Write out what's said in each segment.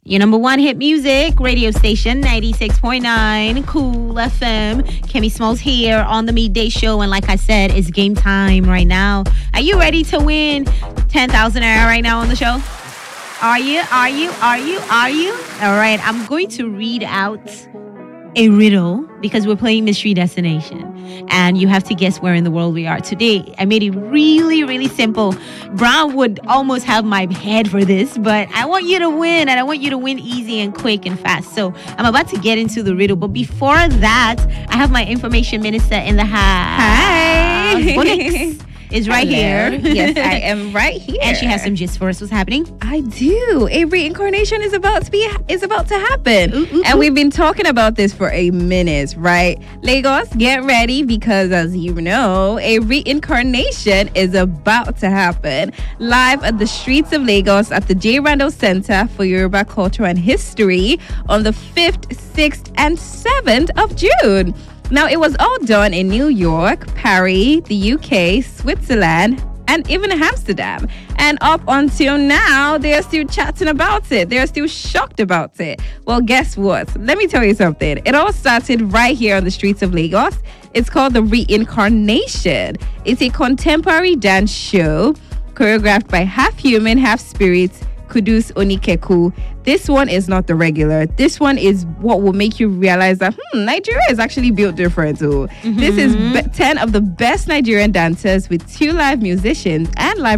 Your number one hit music radio station, 96.9 Cool FM. Kimmy Smalls here on the Midday Show. And like I said, it's game time right now. Are you ready to win 10,000 naira right now on the show? Are you? All right, I'm going to read out a riddle because we're playing Mystery Destination and you have to guess where in the world we are today. I made it really, really simple. Brown would almost have my head for this, but I want you to win and I want you to win easy and quick and fast. So I'm about to get into the riddle, but before that, I have my information minister in the house. Hi. Bonix is right here. Yes, I am right here. And she has some gist for us. What's happening? I do. A reincarnation is about to happen. Ooh. And we've been talking about this for a minute, right? Lagos, get ready because as you know, a reincarnation is about to happen. Live at the streets of Lagos at the J. Randall Center for Yoruba Culture and History on the 5th, 6th, and 7th of June. Now, it was all done in New York, Paris, the UK, Switzerland, and even Amsterdam. And up until now, they're still chatting about it. They're still shocked about it. Well, guess what? Let me tell you something. It all started right here on the streets of Lagos. It's called the Reincarnation. It's a contemporary dance show choreographed by half human, half spirit, Kudus Onikeku. This one is not the regular. This one is what will make you realize that Nigeria is actually built different too. This is 10 of the best Nigerian dancers with 2 live musicians and live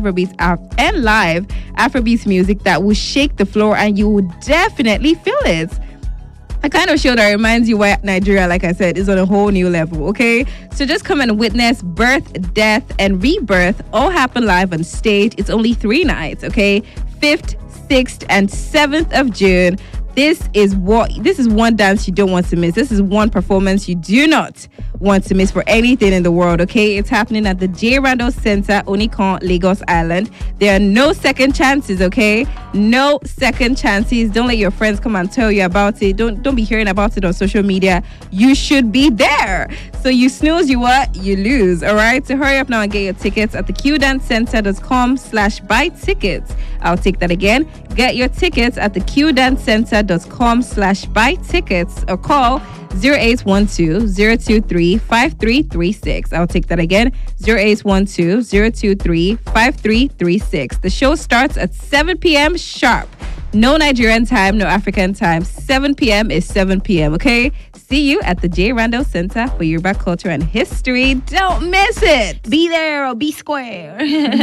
Afrobeats music that will shake the floor and you will definitely feel it. A kind of show that reminds you why Nigeria, like I said, is on a whole new level, okay? So just come and witness birth, death, and rebirth all happen live on stage. It's only 3 nights, okay? 5th, 6th, and 7th of June. This is one dance you don't want to miss. This is one performance you do not want to miss for anything in the world, okay? It's happening at the J. Randall Center, Onikan, Lagos Island. There are no second chances, okay? No second chances. Don't let your friends come and tell you about it. Don't be hearing about it on social media. You should be there. So you snooze, you what? You lose, all right? So hurry up now and get your tickets at theqdancecenter.com/buy tickets. I'll take that again. Get your tickets at theqdancecenter.com/buy tickets or call 0812-023-5336. I'll take that again. 0812-023-5336. The show starts at 7 p.m. sharp. No Nigerian time, no African time. 7 p.m. is 7 p.m., okay? See you at the J. Randall Center for Yoruba Culture and History. Don't miss it. Be there or be square.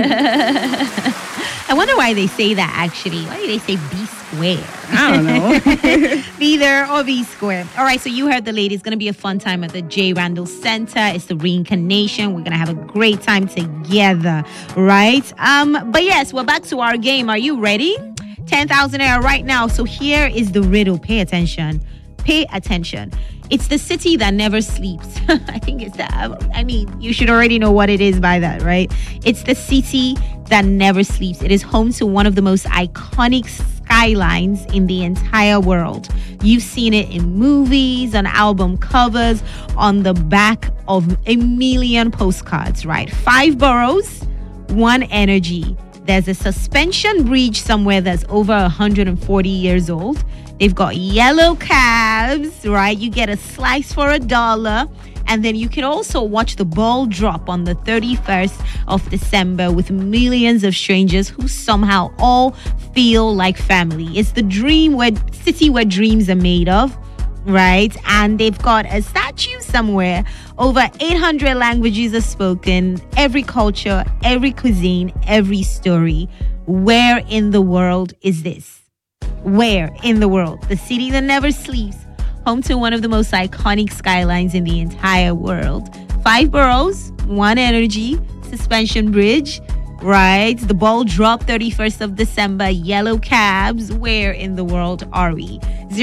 I wonder why they say that, actually. Why do they say be square? I don't know. Be there or be square. All right, so you heard the lady. It's going to be a fun time at the J. Randall Center. It's the reincarnation. We're going to have a great time together, right? But yes, we're back to our game. Are you ready? 10,000 naira right now. So here is the riddle. Pay attention. Pay attention. It's the city that never sleeps. I think it's that. I mean, you should already know what it is by that, right? It's the city that never sleeps. It is home to one of the most iconic skylines in the entire world. You've seen it in movies, on album covers, on the back of a million postcards, right? 5 boroughs, 1 energy. There's a suspension bridge somewhere that's over 140 years old. They've got yellow cabs, right? You get a slice for $1. And then you can also watch the ball drop on the 31st of December with millions of strangers who somehow all feel like family. It's the city where dreams are made of, right? And they've got a statue somewhere. Over 800 languages are spoken, every culture, every cuisine, every story. Where in the world is this? Where in the world? The city that never sleeps, home to one of the most iconic skylines in the entire world. 5 boroughs, 1 energy, suspension bridge, right? The ball drop 31st of December, yellow cabs. Where in the world are we?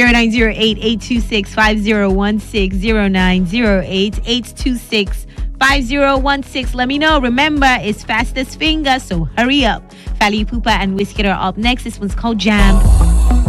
0908-826-5016, 0908-826-5016. Let me know. Remember, it's fastest finger, so hurry up. Fally Pupa and Whiskey are up next. This one's called Jam.